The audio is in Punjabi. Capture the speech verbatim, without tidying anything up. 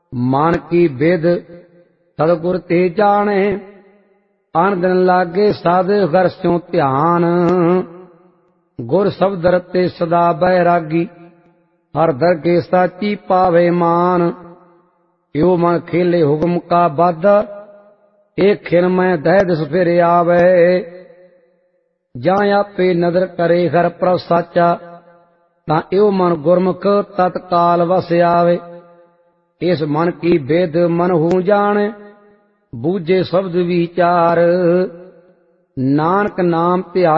ਮਨ ਕੀ ਬਿਦ ਸਤਿਗੁਰ ਤੇ ਜਾਣੇ। ਆਨ ਦਿਨ ਲਾਗੇ ਸਾਧ ਘਰ ਸਿਉ ਧਿਆਨ। ਗੁਰ ਸ਼ਬਦ ਰਤੇ ਸਦਾ ਬੈਰਾਗੀ। ਹਰ ਦਰਗੇ ਸਾਚੀ ਪਾਵੇ ਮਾਨ। ਇਉ ਮਨ ਖੇਲੇ ਹੁਕਮ ਕਾ ਬਾਧਾ। ਏਕ ਖਿਨ ਮੈਂ ਦਹਿ ਦਿਸ ਫਿਰ ਆਵੇ। ਜਾਂ ਆਪੇ ਨਦਰ ਕਰੇ ਹਰ ਪ੍ਰਭ ਸਾਚਾ। ਤਾਂ ਇਉ ਮਨ ਗੁਰਮੁਖ ਤਤਕਾਲ ਵਸ ਆਵੇ। ਇਸ ਮਨ ਕੀ ਬਿਦ ਮਨ ਹੂ ਜਾਣੇ। ਬੂਝੇ ਸ਼ਬਦ ਵਿਚਾਰ। ਨਾਨਕ ਨਾਮ ਧਿਆਏ